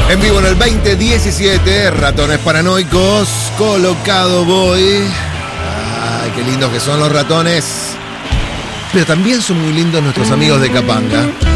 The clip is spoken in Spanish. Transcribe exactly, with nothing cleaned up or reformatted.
En vivo en el veinte diecisiete, Ratones Paranoicos, colocado voy. Ay, qué lindos que son los ratones. Pero también son muy lindos nuestros amigos de Capanga.